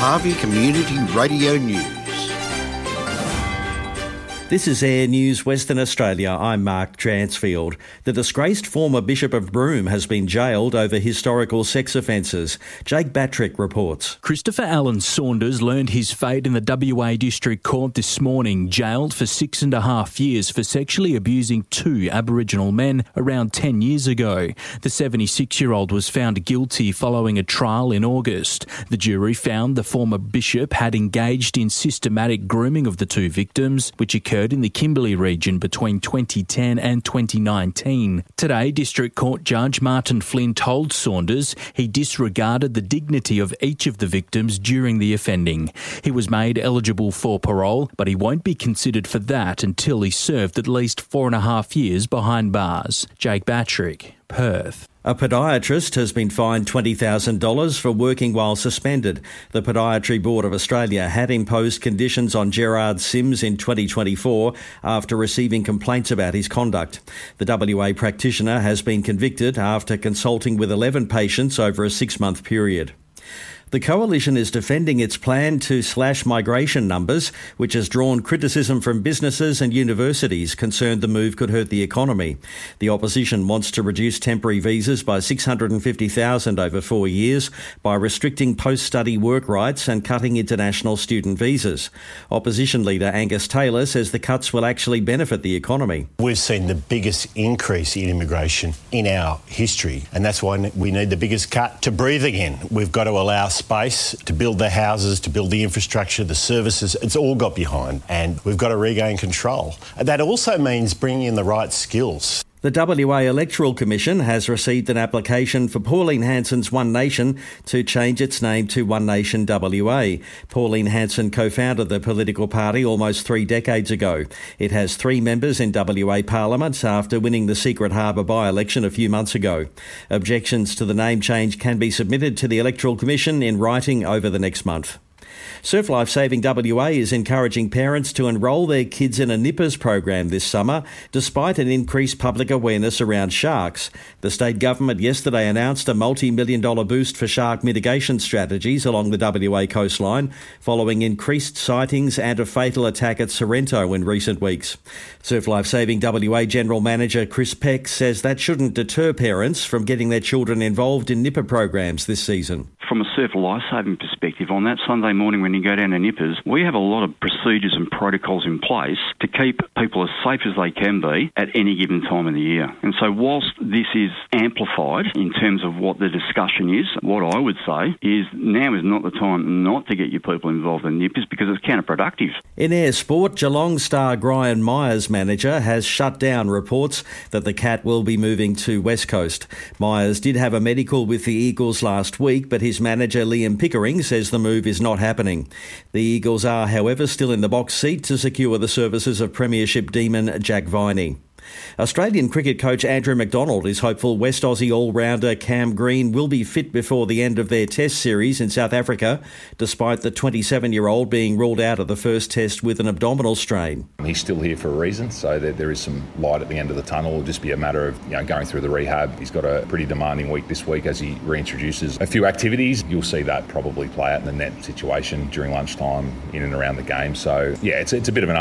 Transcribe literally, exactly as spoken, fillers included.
Harvey Community Radio News. This is Air News Western Australia. I'm Mark Dransfield. The disgraced former Bishop of Broome has been jailed over historical sex offences. Jake Batrick reports. Christopher Allen Saunders learned his fate in the W A District Court this morning, jailed for six and a half years for sexually abusing two Aboriginal men around ten years ago. The seventy-six-year-old was found guilty following a trial in August. The jury found the former bishop had engaged in systematic grooming of the two victims, which occurred in the Kimberley region between twenty ten and twenty nineteen. Today, District Court Judge Martin Flynn told Saunders he disregarded the dignity of each of the victims during the offending. He was made eligible for parole, but he won't be considered for that until he served at least four and a half years behind bars. Jake Batrick, Perth. A podiatrist has been fined twenty thousand dollars for working while suspended. The Podiatry Board of Australia had imposed conditions on Gerard Sims in twenty twenty-four after receiving complaints about his conduct. The W A practitioner has been convicted after consulting with eleven patients over a six-month period. The Coalition is defending its plan to slash migration numbers, which has drawn criticism from businesses and universities concerned the move could hurt the economy. The opposition wants to reduce temporary visas by six hundred fifty thousand over four years by restricting post-study work rights and cutting international student visas. Opposition leader Angus Taylor says the cuts will actually benefit the economy. We've seen the biggest increase in immigration in our history, and that's why we need the biggest cut to breathe again. We've got to allow space to build the houses, to build the infrastructure, the services. It's all got behind, and we've got to regain control. That also means bringing in the right skills. The W A Electoral Commission has received an application for Pauline Hanson's One Nation to change its name to One Nation W A. Pauline Hanson co-founded the political party almost three decades ago. It has three members in W A Parliament after winning the Secret Harbour by-election a few months ago. Objections to the name change can be submitted to the Electoral Commission in writing over the next month. Surf Life Saving W A is encouraging parents to enrol their kids in a nippers program this summer, despite an increased public awareness around sharks. The state government yesterday announced a multi-million dollar boost for shark mitigation strategies along the W A coastline, following increased sightings and a fatal attack at Sorrento in recent weeks. Surf Life Saving W A General Manager Chris Peck says that shouldn't deter parents from getting their children involved in nipper programs this season. From a surf life-saving perspective, on that Sunday morning when you go down to Nippers, we have a lot of procedures and protocols in place to keep people as safe as they can be at any given time of the year. And so whilst this is amplified in terms of what the discussion is, what I would say is now is not the time not to get your people involved in Nippers because it's counterproductive. In air sport, Geelong star Brian Myers' manager has shut down reports that the Cat will be moving to West Coast. Myers did have a medical with the Eagles last week, but his manager Liam Pickering says the move is not happening. The Eagles are, however, still in the box seat to secure the services of Premiership demon Jack Viney. Australian cricket coach Andrew McDonald is hopeful West Aussie all-rounder Cam Green will be fit before the end of their test series in South Africa, despite the twenty-seven-year-old being ruled out of the first test with an abdominal strain. He's still here for a reason, so that there is some light at the end of the tunnel. It'll just be a matter of you know going through the rehab. He's got a pretty demanding week this week as he reintroduces a few activities. You'll see that probably play out in the net situation during lunchtime in and around the game. So, yeah, it's, it's a bit of an